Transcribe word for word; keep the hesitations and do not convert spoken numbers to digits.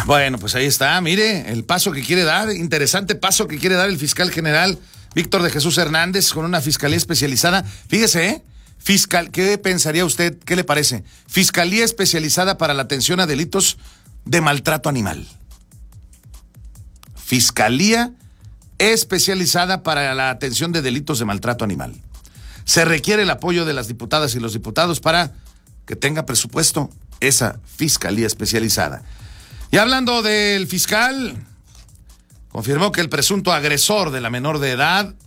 Bueno, pues ahí está, mire, el paso que quiere dar, interesante paso que quiere dar el fiscal general Víctor de Jesús Hernández con una fiscalía especializada. Fíjese, ¿eh? Fiscal, ¿qué pensaría usted? ¿Qué le parece? Fiscalía especializada para la atención a delitos de maltrato animal. Fiscalía especializada para la atención de delitos de maltrato animal. Se requiere el apoyo de las diputadas y los diputados para que tenga presupuesto esa fiscalía especializada. Y hablando del fiscal, confirmó que el presunto agresor de la menor de edad